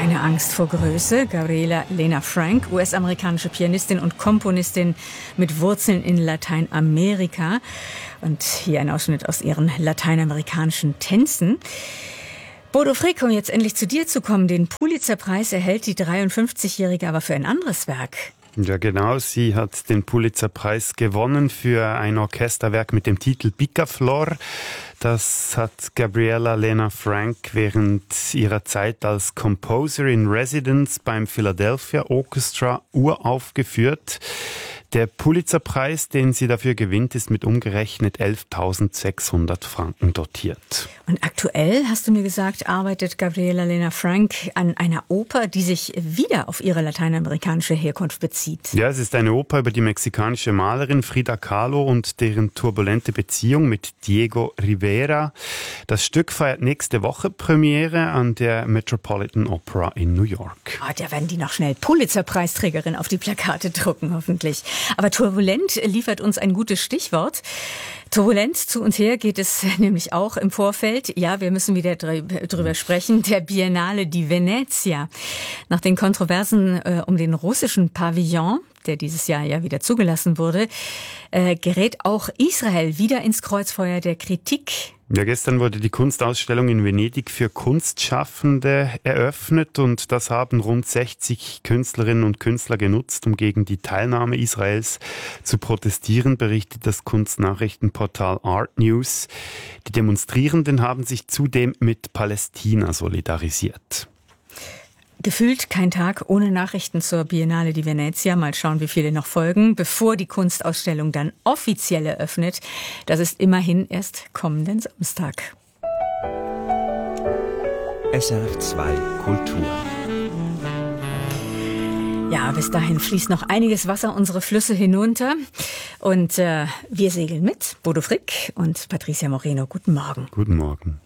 Keine Angst vor Größe. Gabriela Lena Frank, US-amerikanische Pianistin und Komponistin mit Wurzeln in Lateinamerika. Und hier ein Ausschnitt aus ihren lateinamerikanischen Tänzen. Bodo Frick, um jetzt endlich zu dir zu kommen, den Pulitzer-Preis erhält die 53-Jährige aber für ein anderes Werk. Ja, genau. Sie hat den Pulitzer-Preis gewonnen für ein Orchesterwerk mit dem Titel Picaflor. Das hat Gabriela Lena Frank während ihrer Zeit als Composer in Residence beim Philadelphia Orchestra uraufgeführt. Der Pulitzer-Preis, den sie dafür gewinnt, ist mit umgerechnet 11.600 Franken dotiert. Und aktuell, hast du mir gesagt, arbeitet Gabriela Lena Frank an einer Oper, die sich wieder auf ihre lateinamerikanische Herkunft bezieht. Ja, es ist eine Oper über die mexikanische Malerin Frida Kahlo und deren turbulente Beziehung mit Diego Rivera. Das Stück feiert nächste Woche Premiere an der Metropolitan Opera in New York. Oh, da werden die noch schnell Pulitzer-Preisträgerin auf die Plakate drucken, hoffentlich. Aber turbulent liefert uns ein gutes Stichwort. Turbulent zu und her geht es nämlich auch im Vorfeld. Ja, wir müssen wieder drüber sprechen. Der Biennale di Venezia. Nach den Kontroversen um den russischen Pavillon, der dieses Jahr ja wieder zugelassen wurde, gerät auch Israel wieder ins Kreuzfeuer der Kritik. Ja, gestern wurde die Kunstausstellung in Venedig für Kunstschaffende eröffnet und das haben rund 60 Künstlerinnen und Künstler genutzt, um gegen die Teilnahme Israels zu protestieren, berichtet das Kunstnachrichtenportal Art News. Die Demonstrierenden haben sich zudem mit Palästina solidarisiert. Gefühlt kein Tag ohne Nachrichten zur Biennale di Venezia. Mal schauen, wie viele noch folgen, bevor die Kunstausstellung dann offiziell eröffnet. Das ist immerhin erst kommenden Samstag. SRF2 Kultur. Ja, bis dahin fließt noch einiges Wasser unsere Flüsse hinunter. Und wir segeln mit. Bodo Frick und Patricia Moreno. Guten Morgen. Guten Morgen.